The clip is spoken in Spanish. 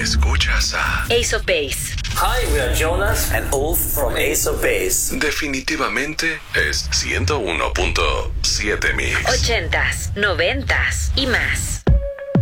Escuchas a Ace of Base. Hi, we are Jonas and Ulf from Ace of Base. Definitivamente es 101.7 Mix. 80s, 90s y más.